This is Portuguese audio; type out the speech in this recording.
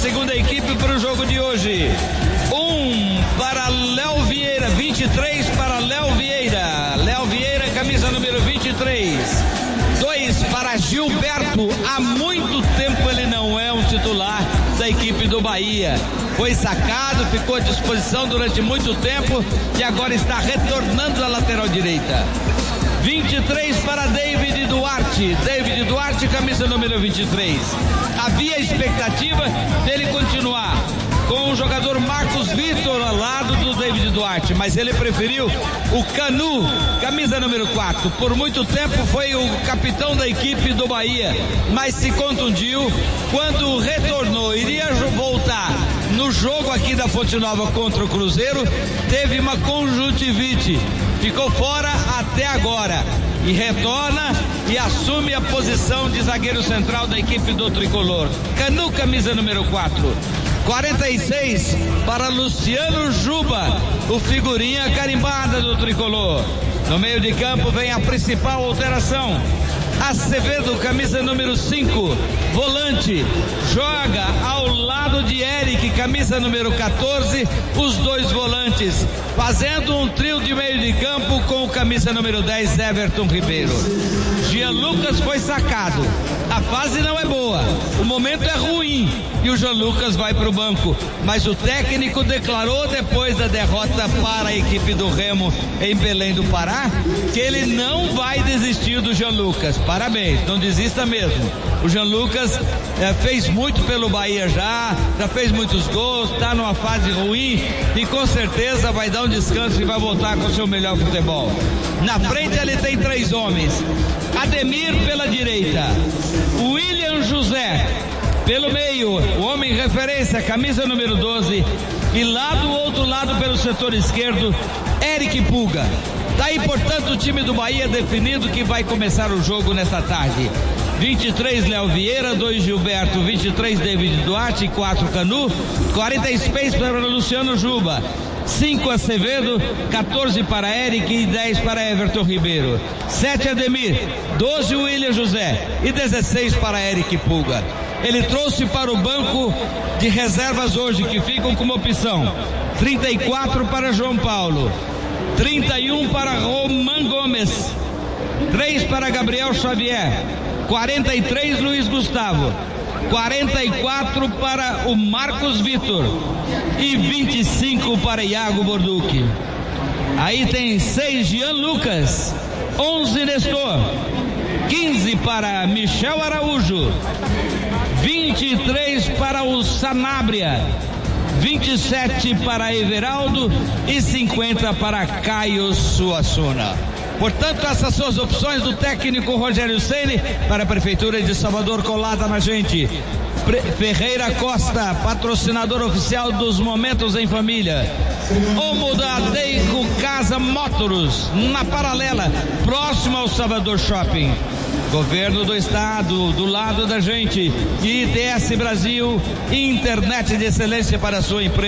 segunda equipe para o jogo de hoje. 1 para Léo Vieira, 23 para Léo Vieira. Léo Vieira, camisa número 23. 2 para Gilberto. Há muito tempo ele não é um titular da equipe do Bahia. Foi sacado, ficou à disposição durante muito tempo e agora está retornando à lateral direita. 23 para David Duarte. David Duarte, camisa número 23. Havia expectativa dele continuar com o jogador Marcos Vitor ao lado do David Duarte, mas ele preferiu o Canu, camisa número 4. Por muito tempo foi o capitão da equipe do Bahia, mas se contundiu. Quando retornou, iria voltar no jogo aqui da Fonte Nova contra o Cruzeiro, teve uma conjuntivite, ficou fora até agora e retorna e assume a posição de zagueiro central da equipe do Tricolor. Canu, camisa número 4. 46 para Luciano Juba, o figurinha carimbada do Tricolor. No meio de campo vem a principal alteração. Acevedo, camisa número 5, volante, joga ao lado de Eric, camisa número 14, os dois volantes, fazendo um trio de meio de campo com o camisa número 10, Everton Ribeiro. Jean Lucas foi sacado, a fase não é boa, o momento é ruim e o Jean Lucas vai para o banco, mas o técnico declarou depois da derrota para a equipe do Remo em Belém do Pará que ele não vai desistir do Jean Lucas. Parabéns, não desista mesmo. O Jean Lucas fez muito pelo Bahia já fez muitos gols, está numa fase ruim e com certeza vai dar um descanso e vai voltar com o seu melhor futebol. Na frente ele tem 3 homens: Ademir pela direita, William José pelo meio, o homem referência, camisa número 12, e lá do outro lado pelo setor esquerdo, Eric Puga. Daí, portanto, o time do Bahia definido que vai começar o jogo nesta tarde. 23 Léo Vieira, 2 Gilberto, 23 David Duarte, 4 Canu, 46 para Luciano Juba, 5 Acevedo, 14 para Eric e 10 para Everton Ribeiro, 7 Ademir, 12 William José e 16 para Eric Puga. Ele trouxe para o banco de reservas hoje, que ficam como opção: 34 para João Paulo, 31 para Roman Gomes, 3 para Gabriel Xavier, 43 Luiz Gustavo, 44 para o Marcos Vitor e 25 para Iago Borducci. Aí tem 6 Jean Lucas, 11 Nestor, 15 para Michel Araújo, 23 para o Sanabria, 27 para Everaldo e 50 para Caio Suassuna. Portanto, essas são as opções do técnico Rogério Ceni para a Prefeitura de Salvador, colada na gente. Ferreira Costa, patrocinador oficial dos Momentos em Família. Omo da Deico Casa Motors, na Paralela, próximo ao Salvador Shopping. Governo do Estado, do lado da gente. ITS Brasil, internet de excelência para a sua empresa.